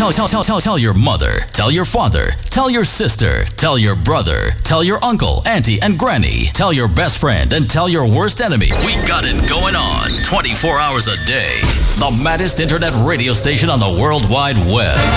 Tell your mother, tell your father, tell your sister, tell your brother, tell your uncle, auntie, and granny, tell your best friend, and tell your worst enemy. We got it going on 24 hours a day. The maddest internet radio station on the World Wide Web.